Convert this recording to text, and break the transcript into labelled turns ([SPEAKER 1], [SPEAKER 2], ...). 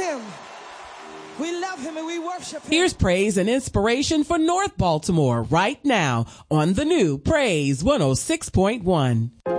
[SPEAKER 1] him. We love him and we worship him.
[SPEAKER 2] Here's praise and inspiration for North Baltimore right now on the new Praise 106.1.